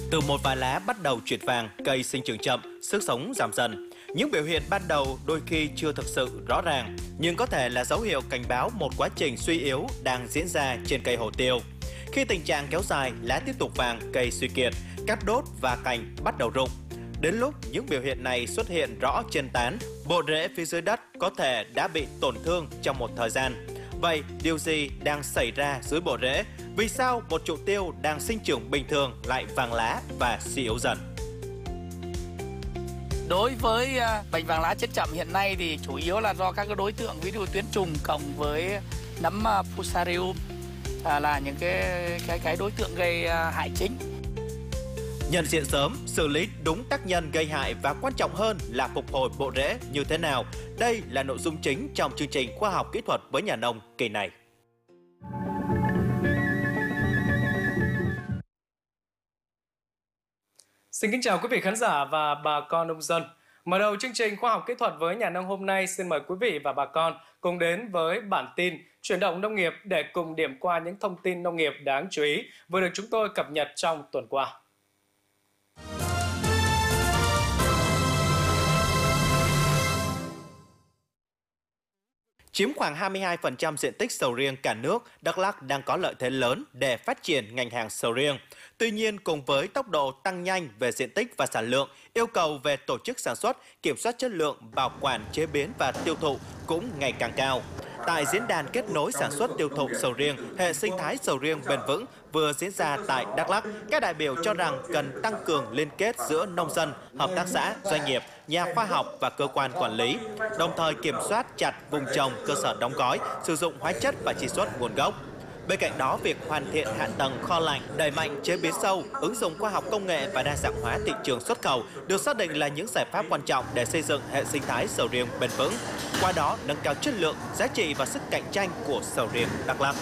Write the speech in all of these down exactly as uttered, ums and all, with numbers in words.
Từ một vài lá bắt đầu chuyển vàng, cây sinh trưởng chậm, sức sống giảm dần. Những biểu hiện ban đầu đôi khi chưa thực sự rõ ràng, nhưng có thể là dấu hiệu cảnh báo một quá trình suy yếu đang diễn ra trên cây hồ tiêu. Khi tình trạng kéo dài, lá tiếp tục vàng, cây suy kiệt, cắt đốt và cành bắt đầu rụng. Đến lúc những biểu hiện này xuất hiện rõ trên tán, bộ rễ phía dưới đất có thể đã bị tổn thương trong một thời gian. Vậy điều gì đang xảy ra dưới bộ rễ? Vì sao một trụ tiêu đang sinh trưởng bình thường lại vàng lá và suy yếu dần? Đối với bệnh vàng lá chết chậm hiện nay thì chủ yếu là do các cái đối tượng ví dụ tuyến trùng cộng với nấm Fusarium là những cái cái cái đối tượng gây hại chính. Nhận diện sớm, xử lý đúng tác nhân gây hại và quan trọng hơn là phục hồi bộ rễ như thế nào. Đây là nội dung chính trong chương trình Khoa học Kỹ thuật với nhà nông kỳ này. Xin kính chào quý vị khán giả và bà con nông dân. Mở đầu chương trình Khoa học Kỹ thuật với nhà nông hôm nay, xin mời quý vị và bà con cùng đến với bản tin Chuyển động nông nghiệp để cùng điểm qua những thông tin nông nghiệp đáng chú ý vừa được chúng tôi cập nhật trong tuần qua. Chiếm khoảng hai mươi hai phần trăm diện tích sầu riêng cả nước, Đắk Lắk đang có lợi thế lớn để phát triển ngành hàng sầu riêng. Tuy nhiên, cùng với tốc độ tăng nhanh về diện tích và sản lượng, yêu cầu về tổ chức sản xuất, kiểm soát chất lượng, bảo quản, chế biến và tiêu thụ cũng ngày càng cao. Tại diễn đàn kết nối sản xuất tiêu thụ sầu riêng, hệ sinh thái sầu riêng bền vững vừa diễn ra tại Đắk Lắk, các đại biểu cho rằng cần tăng cường liên kết giữa nông dân, hợp tác xã, doanh nghiệp, nhà khoa học và cơ quan quản lý, đồng thời kiểm soát chặt vùng trồng, cơ sở đóng gói, sử dụng hóa chất và truy xuất nguồn gốc. Bên cạnh đó, việc hoàn thiện hạ tầng kho lạnh, đẩy mạnh chế biến sâu, ứng dụng khoa học công nghệ và đa dạng hóa thị trường xuất khẩu được xác định là những giải pháp quan trọng để xây dựng hệ sinh thái sầu riêng bền vững. Qua đó, nâng cao chất lượng, giá trị và sức cạnh tranh của sầu riêng Đắk Lắk.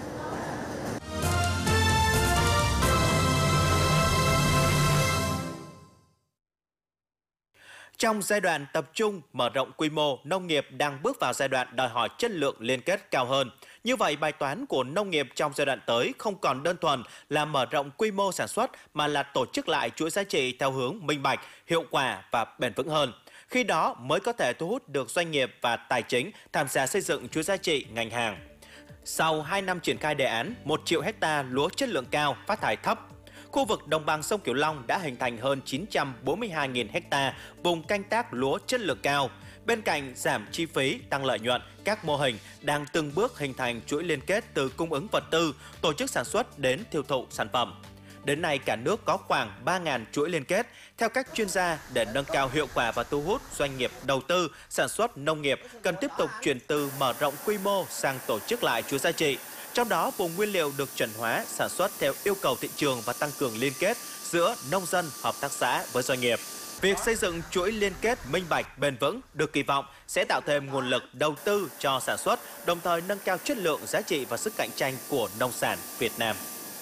Trong giai đoạn tập trung mở rộng quy mô, nông nghiệp đang bước vào giai đoạn đòi hỏi chất lượng liên kết cao hơn. Như vậy, bài toán của nông nghiệp trong giai đoạn tới không còn đơn thuần là mở rộng quy mô sản xuất mà là tổ chức lại chuỗi giá trị theo hướng minh bạch, hiệu quả và bền vững hơn. Khi đó mới có thể thu hút được doanh nghiệp và tài chính tham gia xây dựng chuỗi giá trị ngành hàng. Sau hai năm triển khai đề án một triệu hecta lúa chất lượng cao, phát thải thấp, khu vực đồng bằng sông Cửu Long đã hình thành hơn chín trăm bốn mươi hai nghìn hecta vùng canh tác lúa chất lượng cao. Bên cạnh giảm chi phí, tăng lợi nhuận, các mô hình đang từng bước hình thành chuỗi liên kết từ cung ứng vật tư, tổ chức sản xuất đến tiêu thụ sản phẩm. Đến nay, cả nước có khoảng ba nghìn chuỗi liên kết. Theo các chuyên gia, để nâng cao hiệu quả và thu hút doanh nghiệp đầu tư, sản xuất nông nghiệp cần tiếp tục chuyển từ mở rộng quy mô sang tổ chức lại chuỗi giá trị. Trong đó, vùng nguyên liệu được chuẩn hóa, sản xuất theo yêu cầu thị trường và tăng cường liên kết giữa nông dân, hợp tác xã với doanh nghiệp. Việc xây dựng chuỗi liên kết minh bạch, bền vững được kỳ vọng sẽ tạo thêm nguồn lực đầu tư cho sản xuất, đồng thời nâng cao chất lượng, giá trị và sức cạnh tranh của nông sản Việt Nam.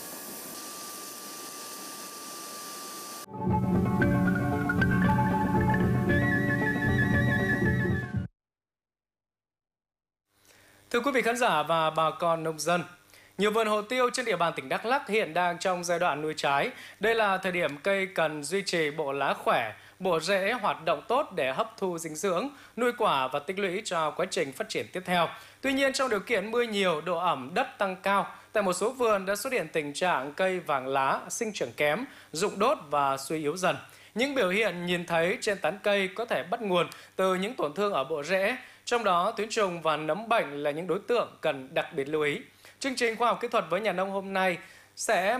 Thưa quý vị khán giả và bà con nông dân, nhiều vườn hồ tiêu trên địa bàn tỉnh Đắk Lắk hiện đang trong giai đoạn nuôi trái. Đây là thời điểm cây cần duy trì bộ lá khỏe, bộ rễ hoạt động tốt để hấp thu dinh dưỡng, nuôi quả và tích lũy cho quá trình phát triển tiếp theo. Tuy nhiên, trong điều kiện mưa nhiều, độ ẩm đất tăng cao, tại một số vườn đã xuất hiện tình trạng cây vàng lá, sinh trưởng kém, rụng đốt và suy yếu dần. Những biểu hiện nhìn thấy trên tán cây có thể bắt nguồn từ những tổn thương ở bộ rễ, trong đó tuyến trùng và nấm bệnh là những đối tượng cần đặc biệt lưu ý. Chương trình Khoa học Kỹ thuật với nhà nông hôm nay sẽ